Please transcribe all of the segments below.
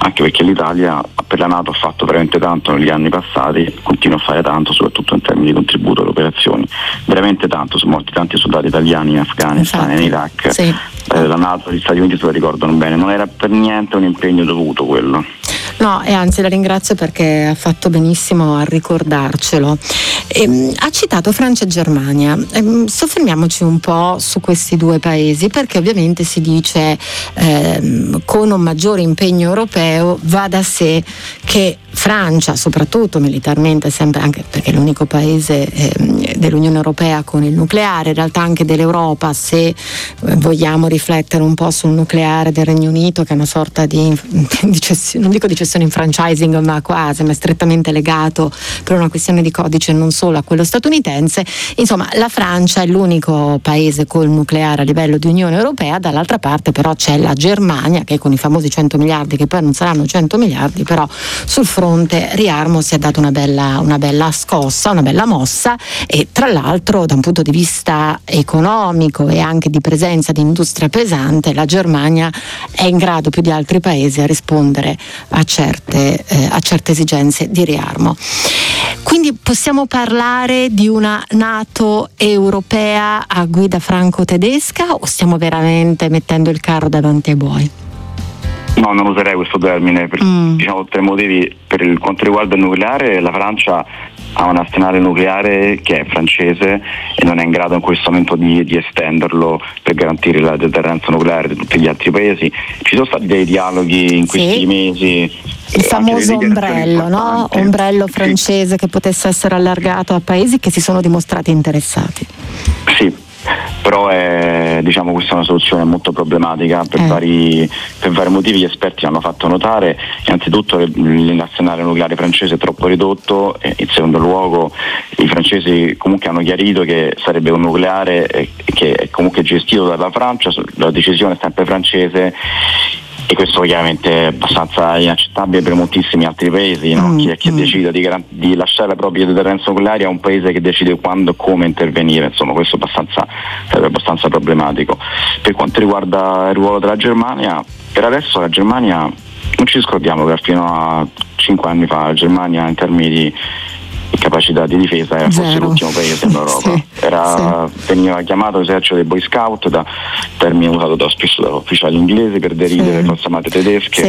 anche perché l'Italia per la NATO ha fatto veramente tanto negli anni passati, continua a fare tanto, soprattutto in termini di contributo alle operazioni, veramente tanto. Sono morti tanti soldati italiani in Afghanistan e in Iraq. Sì. La NATO e gli Stati Uniti se lo ricordano bene, non era per niente un impegno dovuto quello. No, e anzi la ringrazio perché ha fatto benissimo a ricordarcelo. Ha citato Francia e Germania. Soffermiamoci un po' su questi due paesi, perché ovviamente si dice con un maggiore impegno europeo va da sé che Francia, soprattutto militarmente, sempre, anche perché è l'unico paese dell'Unione Europea con il nucleare, in realtà anche dell'Europa, se vogliamo riflettere un po' sul nucleare del Regno Unito, che è una sorta di non dico di cessione in franchising, ma quasi, ma è strettamente legato per una questione di codice non solo a quello statunitense. Insomma, la Francia è l'unico paese col nucleare a livello di Unione Europea, dall'altra parte però c'è la Germania che con i famosi 100 miliardi, che poi non saranno 100 miliardi, però sul fronte riarmo si è data una bella scossa, una bella mossa, e tra l'altro da un punto di vista economico e anche di presenza di industria pesante la Germania è in grado più di altri paesi a rispondere a certe esigenze di riarmo. Quindi possiamo parlare di una NATO europea a guida franco-tedesca, o stiamo veramente mettendo il carro davanti ai buoi? No, non userei questo termine per tre motivi. Per quanto riguarda il nucleare, la Francia ha un arsenale nucleare che è francese e non è in grado in questo momento di estenderlo per garantire la deterrenza nucleare di tutti gli altri paesi. Ci sono stati dei dialoghi in questi mesi. Il famoso ombrello, no? Ombrello francese che potesse essere allargato a paesi che si sono dimostrati interessati. Sì. Però questa è una soluzione molto problematica per vari motivi. Gli esperti hanno fatto notare innanzitutto che l'arsenale nucleare francese è troppo ridotto, e in secondo luogo i francesi comunque hanno chiarito che sarebbe un nucleare che è comunque gestito dalla Francia, la decisione è sempre francese. E questo chiaramente è abbastanza inaccettabile per moltissimi altri paesi, no? Chi decide di lasciare la propria deterrenza nucleare a un paese che decide quando e come intervenire. Insomma, questo è abbastanza problematico. Per quanto riguarda il ruolo della Germania, per adesso la Germania, non ci scordiamo che fino a 5 anni fa la Germania in termini di capacità di difesa era forse l'ultimo paese in Europa. Veniva chiamato esercito dei Boy Scout, da termine usato spesso da ufficiali inglesi per deridere le forze armate tedesche.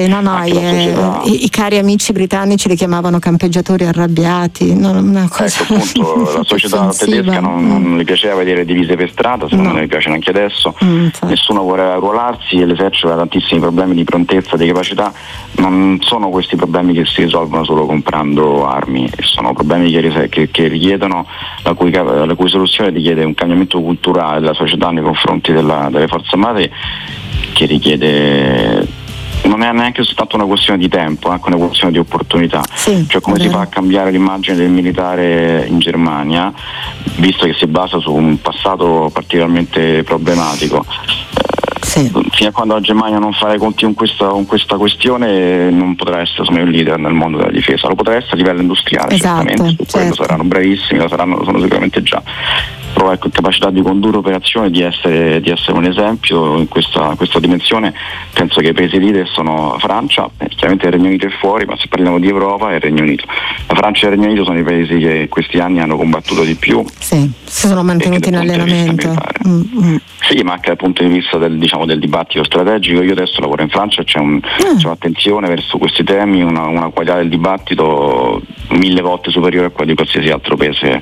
I cari amici britannici li chiamavano campeggiatori arrabbiati. Una cosa la società tedesca non gli piaceva vedere divise per strada, secondo me piace anche adesso. Nessuno voleva arruolarsi e l'esercito aveva tantissimi problemi di prontezza, di capacità. Non sono questi problemi che si risolvono solo comprando armi, sono problemi che richiedono, la cui soluzione richiede un cambiamento culturale della società nei confronti delle forze armate, che richiede, non è neanche soltanto una questione di tempo, è anche una questione di opportunità. Cioè come si fa a cambiare l'immagine del militare in Germania, visto che si basa su un passato particolarmente problematico. Fino a quando la Germania non farà i conti con questa questione, non potrà essere un leader nel mondo della difesa. Lo potrà essere a livello industriale, certamente, su quello saranno bravissimi, lo sono sicuramente già. Però capacità di condurre operazioni, di essere un esempio in questa dimensione, penso che i paesi leader sono Francia, chiaramente il Regno Unito è fuori, ma se parliamo di Europa è il Regno Unito. La Francia e il Regno Unito sono i paesi che in questi anni hanno combattuto di più. Si sono mantenuti in allenamento. Sì, ma anche dal punto di vista del dibattito strategico. Io adesso lavoro in Francia, c'è un'attenzione verso questi temi, una qualità del dibattito 1000 volte superiore a quella di qualsiasi altro paese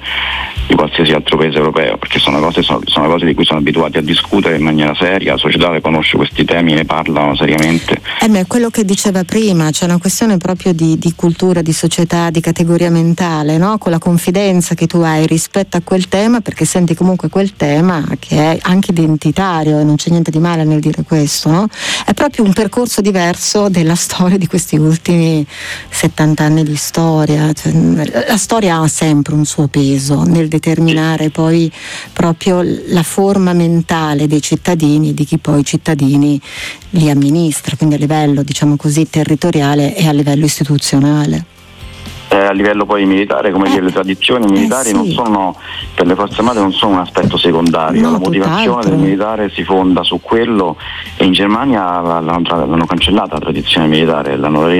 europeo, perché sono cose di cui sono abituati a discutere in maniera seria. La società che conosce questi temi, ne parlano seriamente. Quello che diceva prima, c'è una questione proprio di cultura, di società, di categoria mentale, no? Con la confidenza che tu hai rispetto a quel tema, perché senti comunque quel tema che è anche identitario, e non c'è niente di male nel dire questo, no? È proprio un percorso diverso della storia di questi ultimi 70 anni di storia. Cioè, la storia ha sempre un suo peso nel determinare poi proprio la forma mentale dei cittadini e di chi poi i cittadini li amministra, quindi a livello, diciamo così, territoriale e a livello istituzionale. A livello poi militare, come dire, le tradizioni militari non sono, per le forze armate non sono un aspetto secondario, la motivazione del militare si fonda su quello, e in Germania l'hanno cancellata la tradizione militare, l'hanno